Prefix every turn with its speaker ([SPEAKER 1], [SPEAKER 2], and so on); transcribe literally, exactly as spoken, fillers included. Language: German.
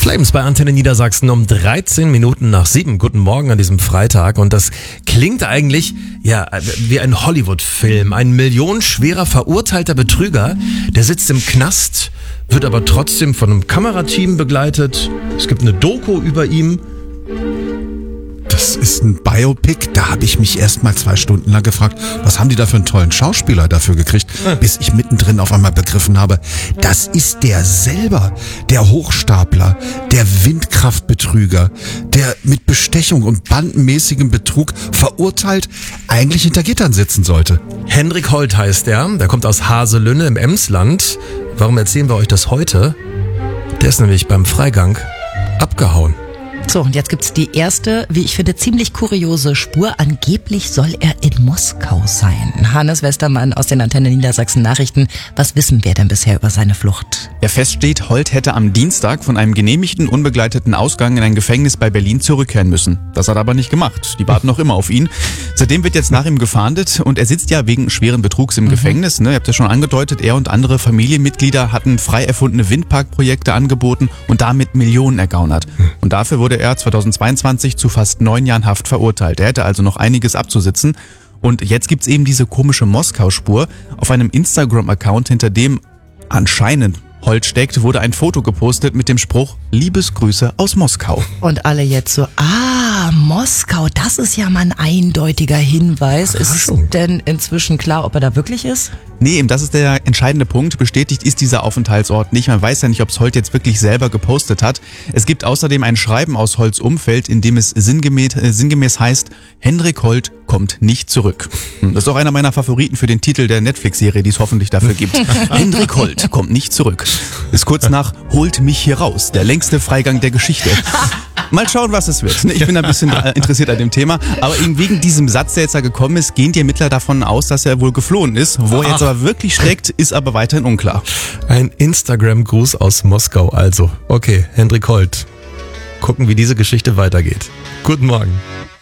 [SPEAKER 1] Flames bei Antenne Niedersachsen um dreizehn Minuten nach sieben. Guten Morgen an diesem Freitag. Und das klingt eigentlich ja wie ein Hollywood-Film. Ein millionenschwerer verurteilter Betrüger, der sitzt im Knast, wird aber trotzdem von einem Kamerateam begleitet. Es gibt eine Doku über ihn.
[SPEAKER 2] Das ist ein Biopic, da habe ich mich erst mal zwei Stunden lang gefragt, was haben die da für einen tollen Schauspieler dafür gekriegt, bis ich mittendrin auf einmal begriffen habe, das ist der selber, der Hochstapler, der Windkraftbetrüger, der mit Bestechung und bandenmäßigem Betrug verurteilt eigentlich hinter Gittern sitzen sollte.
[SPEAKER 1] Hendrik Holt heißt er, der kommt aus Haselünne im Emsland. Warum erzählen wir euch das heute? Der ist nämlich beim Freigang abgehauen.
[SPEAKER 3] So, und jetzt gibt's die erste, wie ich finde, ziemlich kuriose Spur. Angeblich soll er in Moskau sein. Hannes Westermann aus den Antenne Niedersachsen Nachrichten. Was wissen wir denn bisher über seine Flucht?
[SPEAKER 4] Ja, feststeht, Holt hätte am Dienstag von einem genehmigten, unbegleiteten Ausgang in ein Gefängnis bei Berlin zurückkehren müssen. Das hat er aber nicht gemacht. Die warten noch immer auf ihn. Seitdem wird jetzt nach ihm gefahndet und er sitzt ja wegen schweren Betrugs im mhm. Gefängnis. Ne? Ihr habt ja schon angedeutet, er und andere Familienmitglieder hatten frei erfundene Windparkprojekte angeboten und damit Millionen ergaunert. Und dafür wurde er zweitausendzweiundzwanzig zu fast neun Jahren Haft verurteilt. Er hätte also noch einiges abzusitzen. Und jetzt gibt's eben diese komische Moskau-Spur. Auf einem Instagram-Account, hinter dem anscheinend Holt steckt, wurde ein Foto gepostet mit dem Spruch Liebesgrüße aus Moskau.
[SPEAKER 3] Und alle jetzt so, ah, Moskau, das ist ja mal ein eindeutiger Hinweis. Ist denn inzwischen klar, ob er da wirklich ist?
[SPEAKER 4] Nee, eben das ist der entscheidende Punkt. Bestätigt ist dieser Aufenthaltsort nicht. Man weiß ja nicht, ob es Holt jetzt wirklich selber gepostet hat. Es gibt außerdem ein Schreiben aus Holts Umfeld, in dem es sinngemäß, äh, sinngemäß heißt, Hendrik Holt kommt nicht zurück. Das ist auch einer meiner Favoriten für den Titel der Netflix-Serie, die es hoffentlich dafür gibt. Hendrik Holt kommt nicht zurück. Ist kurz nach Holt mich hier raus, der längste Freigang der Geschichte. Mal schauen, was es wird. Ich bin ein bisschen interessiert an dem Thema. Aber eben wegen diesem Satz, der jetzt da gekommen ist, gehen die Ermittler davon aus, dass er wohl geflohen ist. Wo er jetzt aber wirklich steckt, ist aber weiterhin unklar.
[SPEAKER 1] Ein Instagram-Gruß aus Moskau also. Okay, Hendrik Holt. Gucken, wie diese Geschichte weitergeht. Guten Morgen.